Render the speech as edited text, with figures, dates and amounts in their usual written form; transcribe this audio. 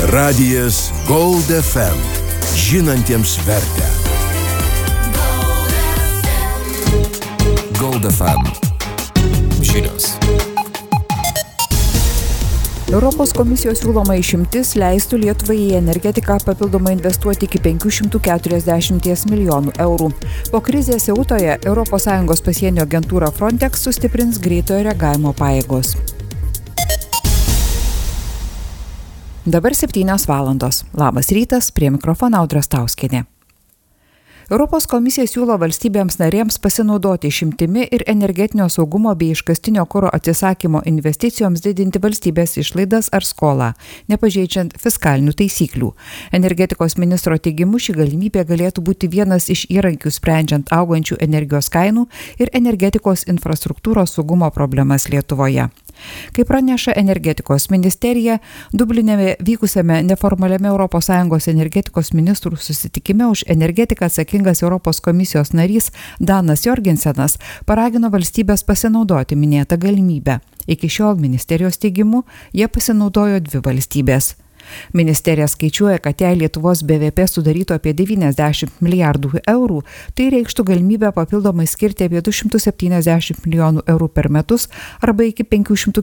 Radijas Gold FM. Žinantiems vertę. Gold FM. Žinios. Europos komisijos siūloma išimtis leistų Lietuvai į energetiką papildomai investuoti iki 540 milijonų eurų. Po krizės siautoje ES pasienio agentūra Frontex sustiprins greitojo reagavimo pajėgos. Dabar 7 valandos. Labas rytas, prie mikrofono Audra Stauskienė. Europos komisija siūlo valstybėms narėms pasinaudoti išimtimi ir energetinio saugumo bei iškastinio kuro atsisakymo investicijoms didinti valstybės išlaidas ar skolą, nepažeidžiant fiskalinių taisyklių. Energetikos ministro teigimu ši galimybė galėtų būti vienas iš įrankių sprendžiant augančių energijos kainų ir energetikos infrastruktūros saugumo problemas Lietuvoje. Kaip praneša energetikos ministerija, Dubline vykusiame neformaliame ES energetikos ministrų susitikime už energetiką atsakingas Europos komisijos narys Danas Jorgensenas paragino valstybės pasinaudoti minėtą galimybę. Iki šiol ministerijos teigimu jie pasinaudojo 2 valstybės. Ministerija skaičiuoja, kad jei Lietuvos BVP sudarytų apie 90 milijardų eurų, tai reikštų galimybę papildomai skirti apie 270 milijonų eurų per metus arba iki 540